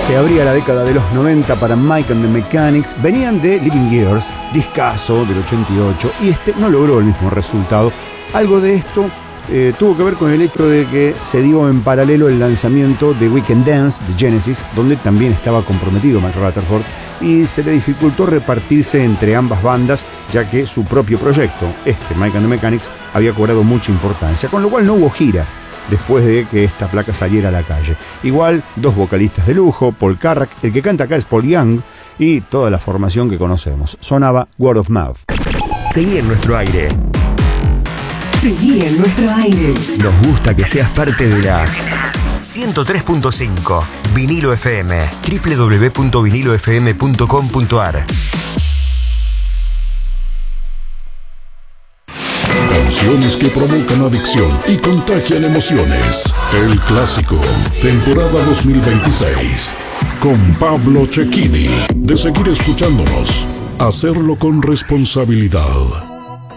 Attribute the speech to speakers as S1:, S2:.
S1: Se abría la década de los 90 para Mike and the Mechanics. Venían de Living Years, discazo del 88, y este no logró el mismo resultado. Algo de esto tuvo que ver con el hecho de que se dio en paralelo el lanzamiento de Weekend Dance de Genesis, donde también estaba comprometido Mike Rutherford, y se le dificultó repartirse entre ambas bandas, ya que su propio proyecto, Mike and the Mechanics, había cobrado mucha importancia, con lo cual no hubo gira después de que esta placa saliera a la calle. Igual, dos vocalistas de lujo, Paul Carrack, el que canta acá es Paul Young, y toda la formación que conocemos. Sonaba Word of Mouth.
S2: Seguí en nuestro aire.
S3: Seguí en nuestro aire.
S2: Nos gusta que seas parte de la 103.5 Vinilo FM, www.vinilofm.com.ar.
S4: Canciones que provocan adicción y contagian emociones. El Clásico, temporada 2026. Con Pablo Cecchini. De seguir escuchándonos, hacerlo con responsabilidad.